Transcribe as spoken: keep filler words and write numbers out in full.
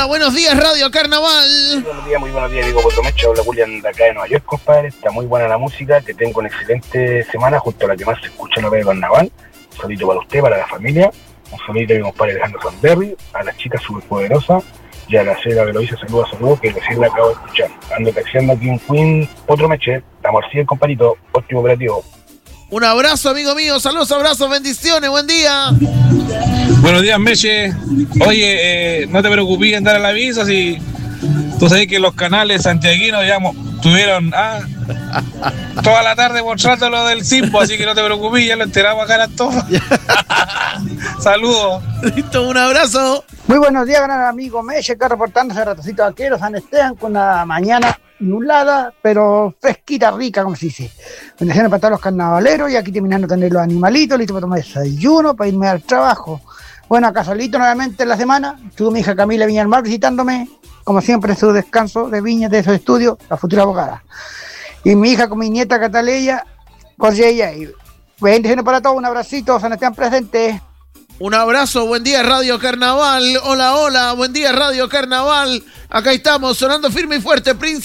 buenos días, Radio Carnaval. Muy buenos días, muy buenos días, digo Potromecha, habla Julián de acá de Nueva York, compadre. Está muy buena la música, que tengo una excelente semana, justo a la que más se escucha en la Radio Carnaval. Un saludito para usted, para la familia. Un saludito a mi compadre Alejandro Sanderri, a las chicas superpoderosas y a la señora que lo hizo, saludos, saludos, que recién la acabo de escuchar. Ando taxiando aquí en Queen, Potromecha, estamos así el compadrito, óptimo operativo. Un abrazo, amigo mío, saludos, abrazos, bendiciones, buen día. Buenos días, Meche. Oye, eh, no te preocupes en dar el aviso, si tú sabes que los canales santiaguinos, digamos, tuvieron ah, toda la tarde mostrando lo del Simpo, así que no te preocupes, ya lo enteramos acá en todo. Saludos. Listo, un abrazo. Muy buenos días, gran amigo Meche, acá reportándose Ratocito Vaquero, San Esteban, con una mañana nublada, pero fresquita, rica, como se dice. Bendiciones para todos los carnavaleros, y aquí terminando de tener los animalitos, listos para tomar desayuno, para irme al trabajo. Bueno, acá solito nuevamente en la semana, estuvo mi hija Camila Viña del Mar visitándome, como siempre en su descanso de viña de esos estudios, la futura abogada. Y mi hija con mi nieta Cataleya, por ella, y bendiciones para todos, un abracito, San Esteban presente. Un abrazo, buen día Radio Carnaval, hola, hola, buen día Radio Carnaval, acá estamos sonando firme y fuerte, Príncipe.